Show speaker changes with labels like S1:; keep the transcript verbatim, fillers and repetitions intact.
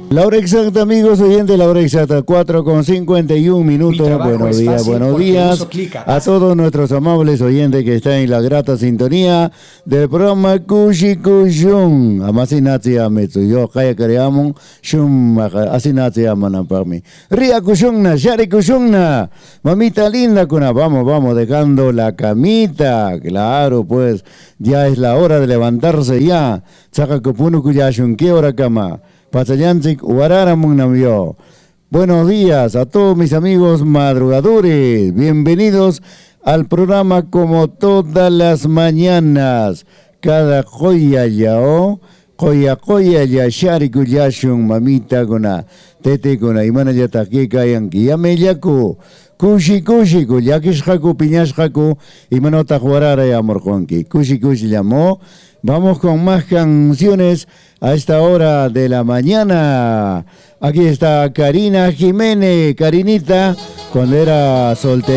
S1: La hora exacta, amigos oyentes, la hora exacta, cuatro con cincuenta y un minutos. Buenos días, buenos días a todos nuestros amables oyentes que están en la grata sintonía del programa Kushi Kushun. Amasinatsi ametsu, yo kaya kareamon, shum asinatsi amanan para mí. Ria Kushunna, Shari Kushunna, mamita linda kuna, vamos, vamos, dejando la camita, claro, pues, ya es la hora de levantarse ya. Chaka kupunu kuyashun, ¿qué hora cama? Pasayanchik Huararamunamio. Buenos días a todos mis amigos madrugadores. Bienvenidos al programa como todas las mañanas. Cada joya yao, joya joya ya shari kuyashun mamita guna, tete guna imana ya takika yanki yameyaku. Kushi kushi kuyakishhaku piñashhaku imanota huarara ya morjonki. Kushi kushi llamó. Vamos con más canciones a esta hora de la mañana. Aquí está Karina Jiménez, Karinita, cuando era soltera.